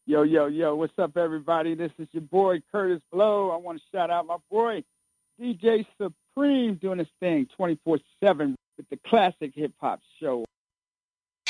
Yo, yo, yo, what's up, everybody? This is your boy, Curtis Blow. I want to shout out my boy, DJ Supreme, doing his thing 24/7 with the Classic Hip Hop Show.